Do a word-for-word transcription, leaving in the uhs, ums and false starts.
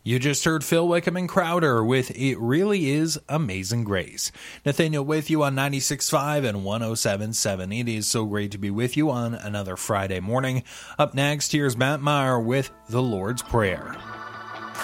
You just heard Phil Wickham and Crowder with It Really Is Amazing Grace. Nathaniel with you on ninety-six point five and one oh seven point seven. It is so great to be with you on another Friday morning. Up next, here's Matt Meyer with The Lord's Prayer.